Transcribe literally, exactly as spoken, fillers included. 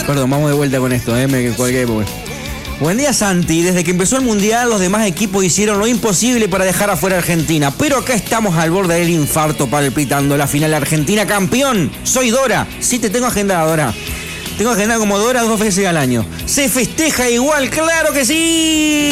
Perdón, vamos de vuelta con esto, eh, me colgué porque... Buen día, Santi. Desde que empezó el Mundial, los demás equipos hicieron lo imposible para dejar afuera a Argentina. Pero acá estamos al borde del infarto palpitando la final Argentina campeón. Soy Dora. Sí, te tengo agendada, Dora. Tengo agendada como Dora dos veces al año. ¿Se festeja igual? ¡Claro que sí!